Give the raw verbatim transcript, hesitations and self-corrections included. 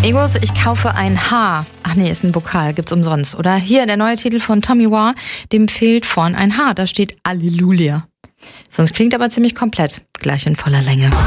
Egos, ich kaufe ein Haar. Ach nee, ist ein Vokal, gibt's umsonst. Oder hier, der neue Titel von Tommy War, dem fehlt vorn ein Haar. Da steht Halleluja. Sonst klingt aber ziemlich komplett. Gleich in voller Länge.